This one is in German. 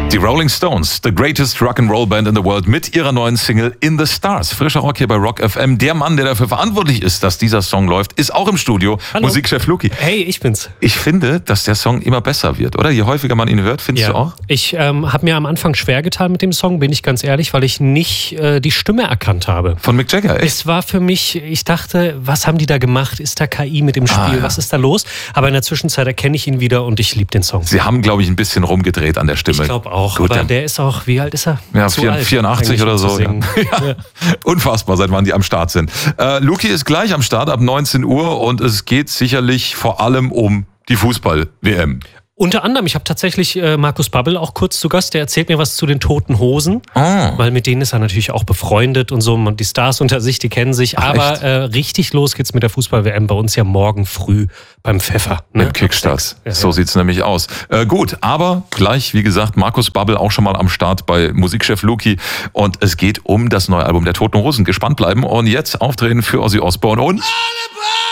Die Rolling Stones, the greatest Rock'n'Roll Band in the world, mit ihrer neuen Single In the Stars. Frischer Rock hier bei Rock FM. Der Mann, der dafür verantwortlich ist, dass dieser Song läuft, ist auch im Studio. Hallo. Musikchef Luki. Hey, ich bin's. Ich finde, dass der Song immer besser wird, oder? Je häufiger man ihn hört, findest du auch? Ich habe mir am Anfang schwer getan mit dem Song, bin ich ganz ehrlich, weil ich nicht die Stimme erkannt habe. Von Mick Jagger, echt? Es war für mich, ich dachte, was haben die da gemacht? Ist da KI mit dem Spiel? Was ist da los? Aber in der Zwischenzeit erkenne ich ihn wieder und ich liebe den Song. Sie haben, glaube ich, ein bisschen rumgedreht an der Stimme. Ich glaube auch, Gut, aber der ist auch, wie alt ist er? Ja, Zu alt, 84 oder so. Ja. Ja. Unfassbar, seit wann die am Start sind. Luki ist gleich am Start ab 19 Uhr und es geht sicherlich vor allem um die Fußball-WM. Unter anderem, ich habe tatsächlich Markus Babbel auch kurz zu Gast, der erzählt mir was zu den Toten Hosen, weil mit denen ist er natürlich auch befreundet und so, und die Stars unter sich, die kennen sich, aber richtig los geht's mit der Fußball-WM bei uns ja morgen früh beim Pfeffer. Ne? Im Kickstart, Ja, so sieht's nämlich aus. Gut, aber gleich, wie gesagt, Markus Babbel auch schon mal am Start bei Musikchef Luki und es geht um das neue Album der Toten Hosen. Gespannt bleiben und jetzt auftreten für Ozzy Osbourne und